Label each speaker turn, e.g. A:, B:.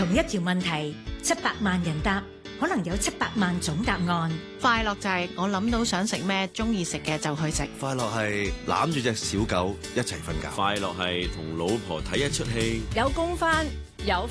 A: 同一條問題，700萬人答，可能有700萬種答案。
B: 快樂就係我諗到想食咩，中意食嘅就去食。
C: 快樂係攬住隻小狗一齊瞓覺。
D: 快樂係同老婆睇一出戲。
E: 有工返，有